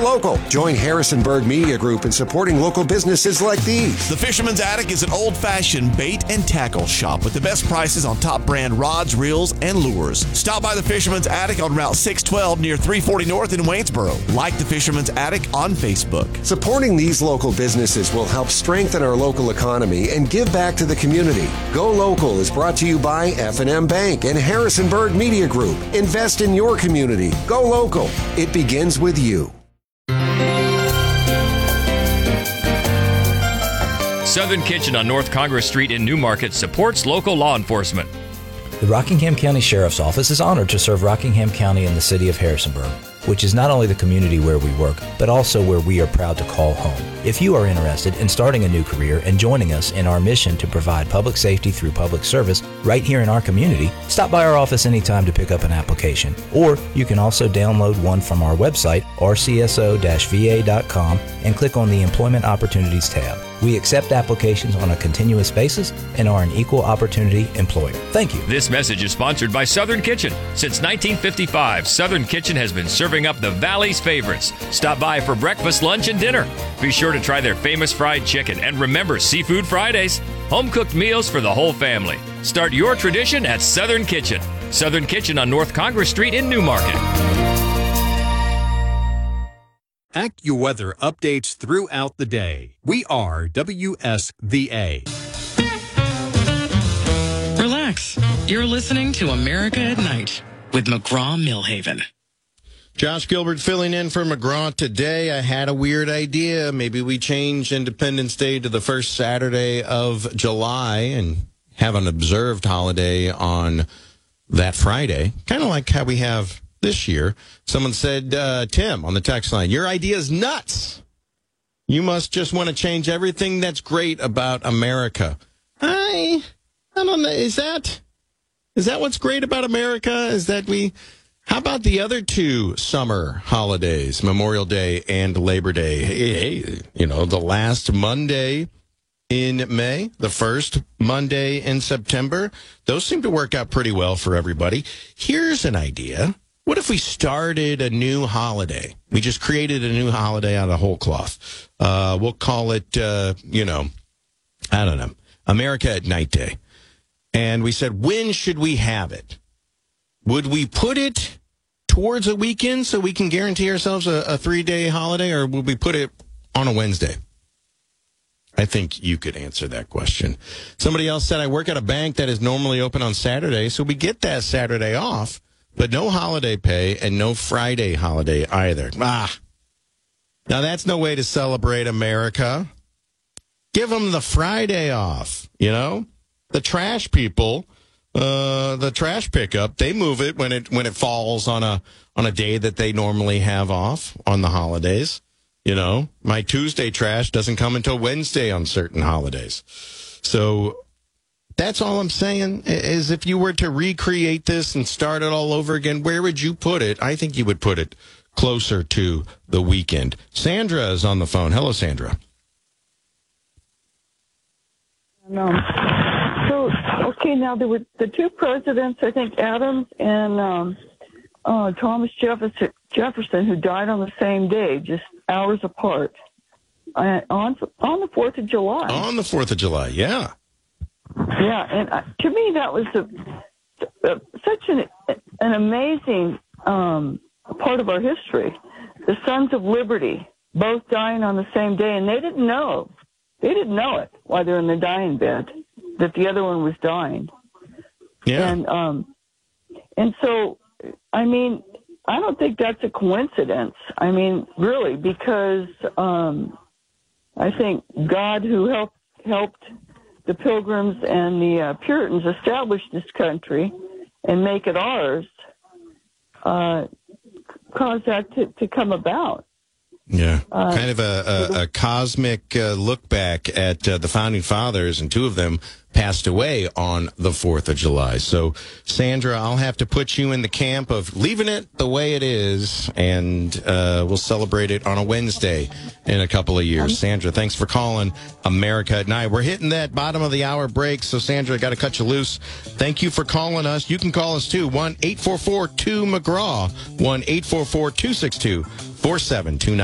local. Join Harrisonburg Media Group in supporting local businesses like these. The Fisherman's Attic is an old-fashioned bait and tackle shop with the best prices on top brand rods, reels, and lures. Stop by the Fisherman's Attic on Route 612 near 340 North in Waynesboro. Like the Fisherman's Attic on Facebook. Supporting these local businesses will help strengthen our local economy and give back to the community. Go Local is brought to you by F&M Bank and Harrisonburg Media Group. Invest in your community. Go Local. It begins with you. Southern Kitchen on North Congress Street in Newmarket supports local law enforcement. The Rockingham County Sheriff's Office is honored to serve Rockingham County and the city of Harrisonburg, which is not only the community where we work, but also where we are proud to call home. If you are interested in starting a new career and joining us in our mission to provide public safety through public service right here in our community, stop by our office anytime to pick up an application. Or you can also download one from our website, rcso-va.com, and click on the Employment Opportunities tab. We accept applications on a continuous basis and are an equal opportunity employer. Thank you. This message is sponsored by Southern Kitchen. Since 1955, Southern Kitchen has been serving up the Valley's favorites. Stop by for breakfast, lunch, and dinner. Be sure to try their famous fried chicken, and remember Seafood Fridays. Home-cooked meals for the whole family. Start your tradition at Southern Kitchen. Southern Kitchen on North Congress Street in Newmarket. AccuWeather updates throughout the day. We are WSVA. Relax. You're listening to America at Night with McGraw-Millhaven. Josh Gilbert filling in for McGraw today. I had a weird idea. Maybe we change Independence Day to the first Saturday of July and have an observed holiday on that Friday. Kind of like how we have this year. Someone said, Tim, on the text line, your idea is nuts. You must just want to change everything that's great about America. I don't know. Is that what's great about America? Is that how about the other two summer holidays, Memorial Day and Labor Day? Hey, the last Monday in May, the first Monday in September. Those seem to work out pretty well for everybody. Here's an idea. What if we started a new holiday? We just created a new holiday out of whole cloth. We'll call it, I don't know, America at Night Day. And we said, when should we have it? Would we put it towards a weekend so we can guarantee ourselves a 3-day holiday, or would we put it on a Wednesday? I think you could answer that question. Somebody else said, I work at a bank that is normally open on Saturday, so we get that Saturday off. But no holiday pay and no Friday holiday either. Now that's no way to celebrate America. Give them the Friday off, The trash people, the trash pickup, they move it when it falls on a day that they normally have off on the holidays. My Tuesday trash doesn't come until Wednesday on certain holidays. So that's all I'm saying, is if you were to recreate this and start it all over again, where would you put it? I think you would put it closer to the weekend. Sandra is on the phone. Hello, Sandra. Now there were the two presidents, I think Adams and Thomas Jefferson, who died on the same day, just hours apart, on the 4th of July. On the 4th of July, yeah. Yeah, and to me that was such an amazing part of our history. The Sons of Liberty, both dying on the same day, and they didn't know it while they're in the dying bed that the other one was dying. Yeah. And so, I mean, I don't think that's a coincidence. I mean, really, because I think God, who helped the Pilgrims and the Puritans establish this country and make it ours, caused that to come about. Yeah, kind of a cosmic look back at the Founding Fathers, and two of them passed away on the 4th of July. So, Sandra, I'll have to put you in the camp of leaving it the way it is, and we'll celebrate it on a Wednesday in a couple of years. Sandra, thanks for calling America at Night. We're hitting that bottom of the hour break, so, Sandra, I got to cut you loose. Thank you for calling us. You can call us, too, 1-844-2-McGraw, 1-844-262-4729.